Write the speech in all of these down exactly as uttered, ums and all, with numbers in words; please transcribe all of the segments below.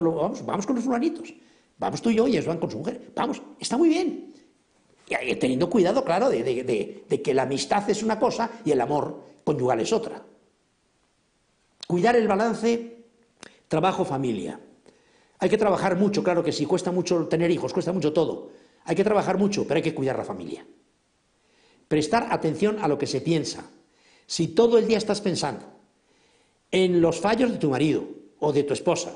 vamos, vamos con los fulanitos, vamos tú y yo y ellos van con su mujer, vamos, está muy bien. Y teniendo cuidado, claro, de, de, de, de que la amistad es una cosa y el amor conyugal es otra. Cuidar el balance trabajo-familia. Hay que trabajar mucho, claro que sí, cuesta mucho tener hijos, cuesta mucho todo. Hay que trabajar mucho, pero hay que cuidar la familia. Prestar atención a lo que se piensa. Si todo el día estás pensando en los fallos de tu marido o de tu esposa,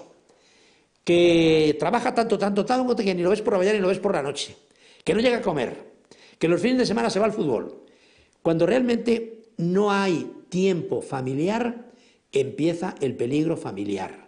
que trabaja tanto, tanto, tanto, que ni lo ves por la mañana ni lo ves por la noche, que no llega a comer, que los fines de semana se va al fútbol, cuando realmente no hay tiempo familiar, empieza el peligro familiar.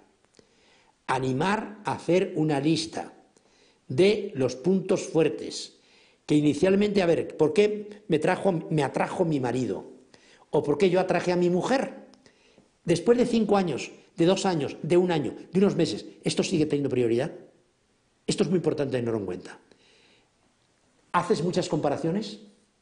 Animar a hacer una lista de los puntos fuertes, que inicialmente, a ver, ¿por qué me, trajo, me atrajo mi marido? ¿O por qué yo atraje a mi mujer? Después de cinco años, de dos años, de un año, de unos meses, ¿esto sigue teniendo prioridad? Esto es muy importante tenerlo en cuenta. ¿Haces muchas comparaciones?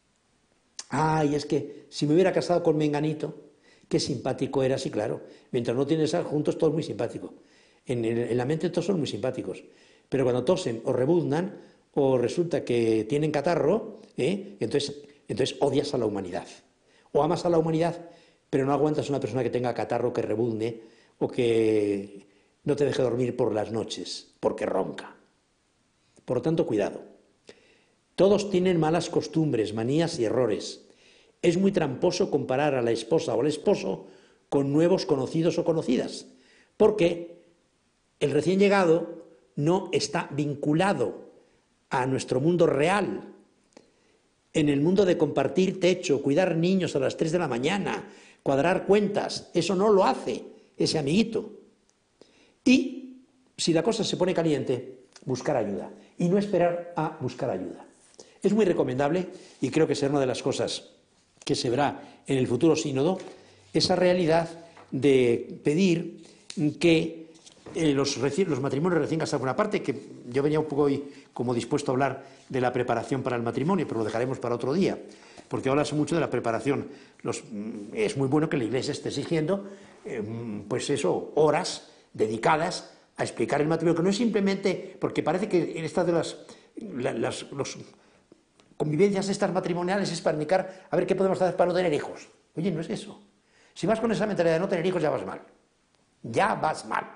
Ay, es que si me hubiera casado con Menganito, qué simpático era, sí, claro. Mientras no tienes juntos, todo es muy simpático. En, en, en la mente todos son muy simpáticos. Pero cuando tosen o rebuznan, o resulta que tienen catarro, ¿eh? entonces, entonces odias a la humanidad. O amas a la humanidad, pero no aguantas a una persona que tenga catarro, que rebuzne, o que no te deje dormir por las noches, porque ronca. Por lo tanto, cuidado. Todos tienen malas costumbres, manías y errores. Es muy tramposo comparar a la esposa o al esposo con nuevos conocidos o conocidas, porque el recién llegado no está vinculado a nuestro mundo real. En el mundo de compartir techo, cuidar niños a las tres de la mañana, cuadrar cuentas, eso no lo hace ese amiguito. Y si la cosa se pone caliente, buscar ayuda y no esperar a buscar ayuda. Es muy recomendable, y creo que será una de las cosas que se verá en el futuro sínodo, esa realidad de pedir que eh, los, los matrimonios recién casados, por una parte, que yo venía un poco hoy como dispuesto a hablar de la preparación para el matrimonio, pero lo dejaremos para otro día, porque hablas mucho de la preparación. Los, es muy bueno que la Iglesia esté exigiendo, eh, pues eso, horas dedicadas a explicar el matrimonio, que no es simplemente, porque parece que en estas de las, las los, convivencias estas matrimoniales es para indicar a ver qué podemos hacer para no tener hijos. Oye, no es eso. Si vas con esa mentalidad de no tener hijos, ya vas mal. Ya vas mal.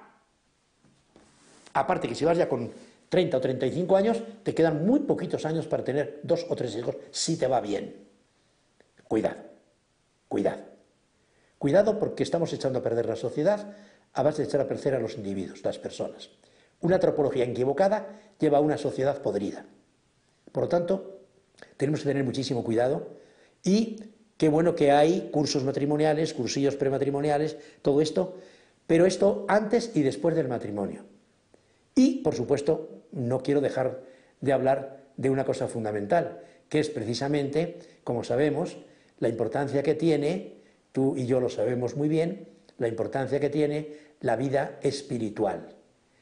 Aparte que si vas ya con treinta o treinta y cinco años, te quedan muy poquitos años para tener dos o tres hijos, si te va bien. Cuidado, cuidado. Cuidado porque estamos echando a perder la sociedad a base de echar a perder a los individuos, las personas. Una antropología equivocada lleva a una sociedad podrida. Por lo tanto, tenemos que tener muchísimo cuidado y qué bueno que hay cursos matrimoniales, cursillos prematrimoniales, todo esto, pero esto antes y después del matrimonio. Y, por supuesto, no quiero dejar de hablar de una cosa fundamental, que es precisamente, como sabemos, la importancia que tiene, tú y yo lo sabemos muy bien, la importancia que tiene la vida espiritual.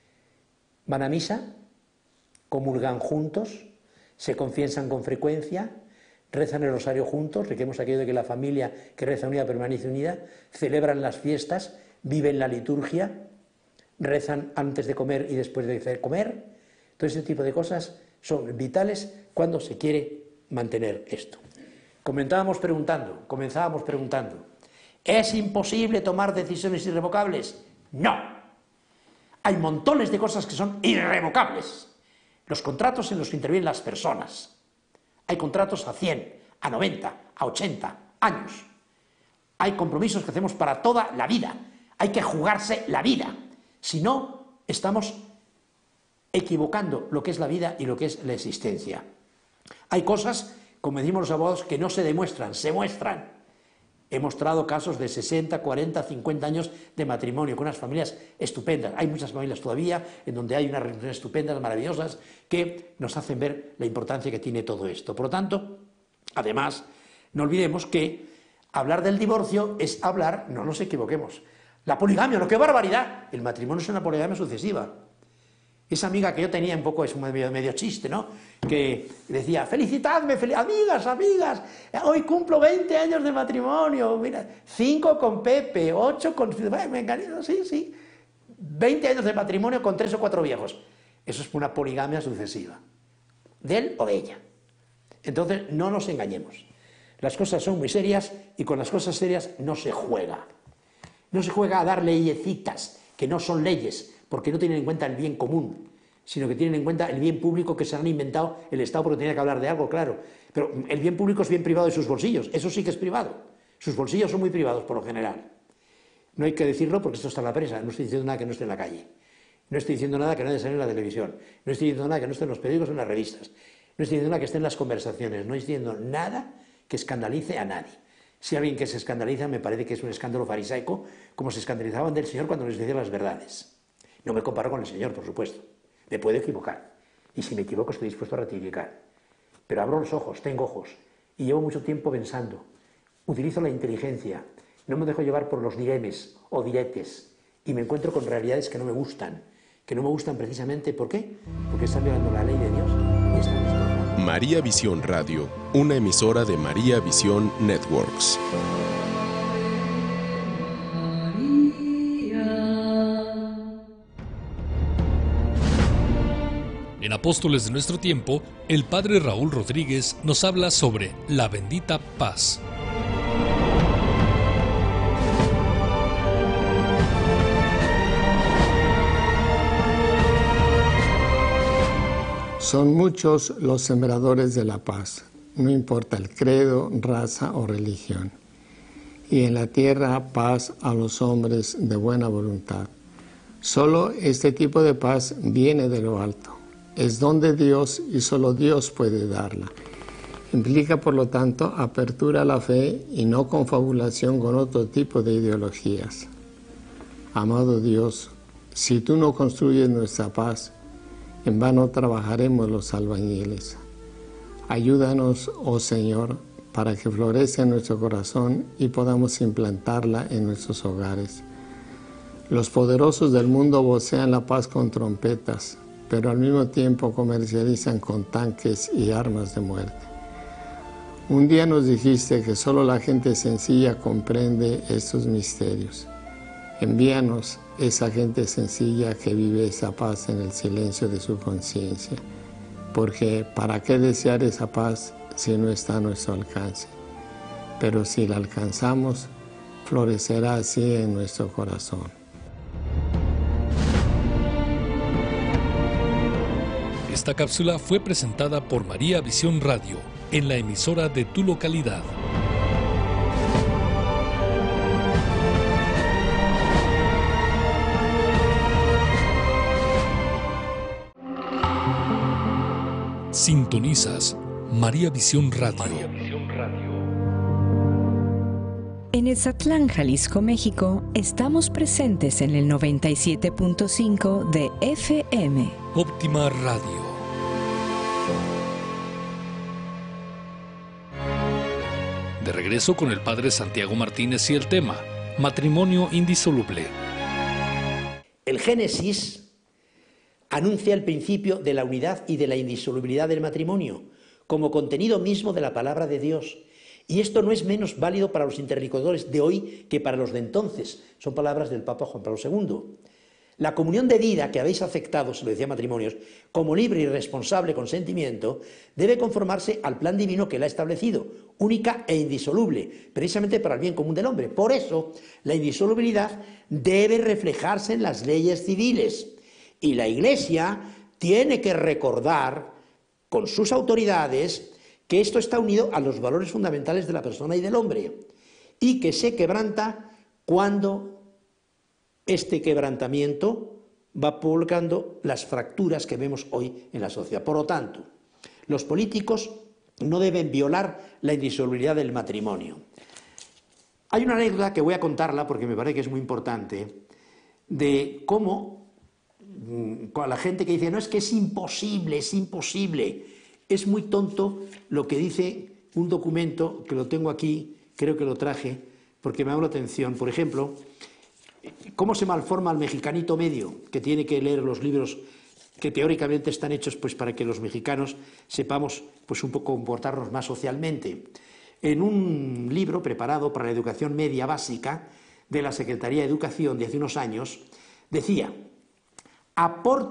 Van a misa, comulgan juntos, se confiesan con frecuencia, rezan el rosario juntos, requemos aquello de que la familia que reza unida permanece unida, celebran las fiestas, viven la liturgia, rezan antes de comer y después de comer. Todo ese tipo de cosas son vitales cuando se quiere mantener esto. Comentábamos preguntando, comenzábamos preguntando, ¿es imposible tomar decisiones irrevocables? No. Hay montones de cosas que son irrevocables. Los contratos en los que intervienen las personas. Hay contratos a cien, a noventa, a ochenta años. Hay compromisos que hacemos para toda la vida. Hay que jugarse la vida. Si no, estamos equivocando lo que es la vida y lo que es la existencia. Hay cosas, como decimos los abogados, que no se demuestran, se muestran. He mostrado casos de sesenta, cuarenta, cincuenta años de matrimonio con unas familias estupendas. Hay muchas familias todavía en donde hay unas relaciones estupendas, maravillosas, que nos hacen ver la importancia que tiene todo esto. Por lo tanto, además, no olvidemos que hablar del divorcio es hablar, no nos equivoquemos, la poligamia, ¡no, qué barbaridad! El matrimonio es una poligamia sucesiva. Esa amiga que yo tenía, un poco, es un medio, medio chiste, ¿no? Que decía, felicitadme, fel amigas, amigas, hoy cumplo veinte años de matrimonio, mira, cinco con Pepe, ocho con... Menganito, sí, sí. veinte años de matrimonio con tres o cuatro viejos. Eso es una poligamia sucesiva, de él o de ella. Entonces, no nos engañemos. Las cosas son muy serias y con las cosas serias no se juega. No se juega a dar leyecitas, que no son leyes, porque no tienen en cuenta el bien común, sino que tienen en cuenta el bien público que se han inventado el Estado porque tenía que hablar de algo, claro. Pero el bien público es bien privado de sus bolsillos, eso sí que es privado. Sus bolsillos son muy privados por lo general. No hay que decirlo porque esto está en la prensa, no estoy diciendo nada que no esté en la calle. No estoy diciendo nada que no haya salido en la televisión, no estoy diciendo nada que no esté en los periódicos o en las revistas, no estoy diciendo nada que esté en las conversaciones, no estoy diciendo nada que escandalice a nadie. Si alguien que se escandaliza me parece que es un escándalo farisaico, como se escandalizaban del Señor cuando les decía las verdades. No me comparo con el Señor, por supuesto. Me puedo equivocar. Y si me equivoco estoy dispuesto a rectificar. Pero abro los ojos, tengo ojos. Y llevo mucho tiempo pensando. Utilizo la inteligencia. No me dejo llevar por los diremes o diretes. Y me encuentro con realidades que no me gustan. Que no me gustan precisamente, ¿por qué? Porque están violando la ley de Dios y están destrozando. María Visión Radio, una emisora de María Visión Networks. En Apóstoles de nuestro tiempo, el padre Raúl Rodríguez nos habla sobre la bendita paz. Son muchos los sembradores de la paz, no importa el credo, raza o religión. Y en la tierra paz a los hombres de buena voluntad. Solo este tipo de paz viene de lo alto. Es don de Dios y solo Dios puede darla. Implica, por lo tanto, apertura a la fe y no confabulación con otro tipo de ideologías. Amado Dios, si tú no construyes nuestra paz, en vano trabajaremos los albañiles. Ayúdanos, oh Señor, para que florezca en nuestro corazón y podamos implantarla en nuestros hogares. Los poderosos del mundo vocean la paz con trompetas, pero al mismo tiempo comercializan con tanques y armas de muerte. Un día nos dijiste que solo la gente sencilla comprende estos misterios. Envíanos esa gente sencilla que vive esa paz en el silencio de su conciencia, porque ¿para qué desear esa paz si no está a nuestro alcance? Pero si la alcanzamos, florecerá así en nuestro corazón. Esta cápsula fue presentada por María Visión Radio en la emisora de tu localidad. Sintonizas María Visión Radio. María Visión Radio. En Etzatlán, Jalisco, México, estamos presentes en el noventa y siete punto cinco de F M. Óptima Radio. De regreso con el padre Santiago Martínez y el tema matrimonio indisoluble. El Génesis anuncia el principio de la unidad y de la indisolubilidad del matrimonio como contenido mismo de la palabra de Dios. Y esto no es menos válido para los interlocutores de hoy que para los de entonces. Son palabras del Papa Juan Pablo segundo. La comunión de vida que habéis aceptado, se lo decía Matrimonios, como libre y responsable consentimiento, debe conformarse al plan divino que la ha establecido, única e indisoluble, precisamente para el bien común del hombre. Por eso, la indisolubilidad debe reflejarse en las leyes civiles. Y la Iglesia tiene que recordar con sus autoridades que esto está unido a los valores fundamentales de la persona y del hombre y que se quebranta cuando este quebrantamiento va provocando las fracturas que vemos hoy en la sociedad. Por lo tanto, los políticos no deben violar la indisolubilidad del matrimonio. Hay una anécdota que voy a contarla porque me parece que es muy importante, de cómo con la gente que dice, no, es que es imposible, es imposible. Es muy tonto lo que dice un documento, que lo tengo aquí, creo que lo traje, porque me ha dado la atención. Por ejemplo, cómo se malforma el mexicanito medio, que tiene que leer los libros que teóricamente están hechos pues, para que los mexicanos sepamos pues, un poco comportarnos más socialmente. En un libro preparado para la educación media básica de la Secretaría de Educación de hace unos años, Decía, aporta